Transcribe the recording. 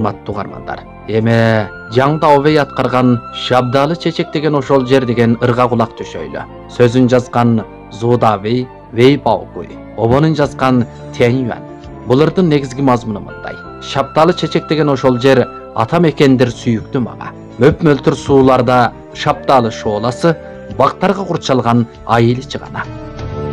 урматтуу угармандар. Эме жаңда Овей аткарган Шабдалы чечек деген ошол жер деген ырга кулак төшөйлү. Сөзүн жазган Зудавей Вей Баокуй, обонун жазган Тянь Юань. Булардын негизги мазмуну мындай. Шабдалы чечек деген ошол жер ата мекендер сүйүктүү мага. Мөп-мөлтүр сууларда Шабдалы шооласы бактарга курчалган айыл чыгана.